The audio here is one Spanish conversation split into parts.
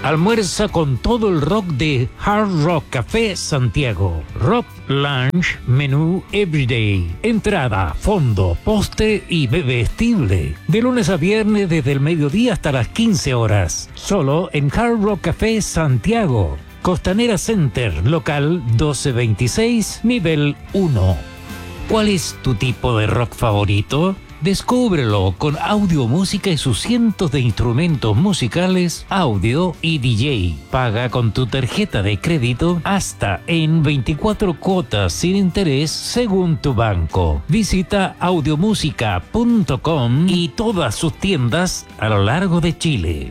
Almuerza con todo el rock de Hard Rock Café Santiago. Rock Lunch, menú Everyday. Entrada, fondo, postre y bebestible. De lunes a viernes desde el mediodía hasta las 15 horas. Solo en Hard Rock Café Santiago. Costanera Center, local 1226, nivel 1. ¿Cuál es tu tipo de rock favorito? Descúbrelo con audio, música y sus cientos de instrumentos musicales, audio y DJ. Paga con tu tarjeta de crédito hasta en 24 cuotas sin interés según tu banco. Visita audiomusica.com y todas sus tiendas a lo largo de Chile.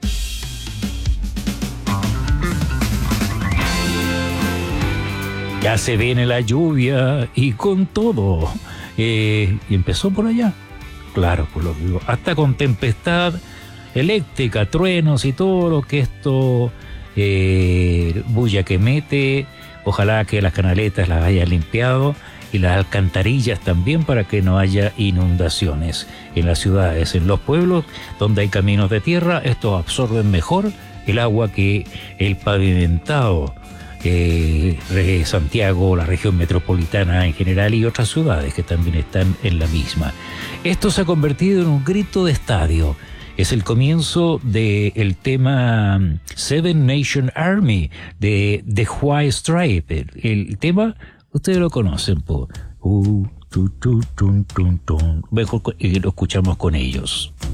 Ya se viene la lluvia y con todo. Y empezó por allá. Claro, por lo digo. Hasta con tempestad eléctrica, truenos y todo lo que esto bulla que mete. Ojalá que las canaletas las haya limpiado y las alcantarillas también para que no haya inundaciones en las ciudades. En los pueblos donde hay caminos de tierra, estos absorben mejor el agua que el pavimentado. Santiago, la región metropolitana en general y otras ciudades que también están en la misma. Esto se ha convertido en un grito de estadio. Es el comienzo del tema Seven Nation Army de The White Stripe. El tema, ustedes lo conocen, po. Mejor lo escuchamos con ellos.